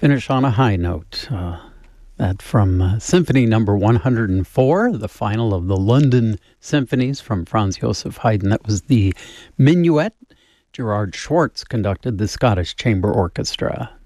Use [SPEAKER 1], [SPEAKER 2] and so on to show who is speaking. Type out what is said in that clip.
[SPEAKER 1] Finish on a high note. That from Symphony Number 104, the final of the London Symphonies from Franz Joseph Haydn. That was the Minuet. Gerard Schwartz conducted the Scottish Chamber Orchestra.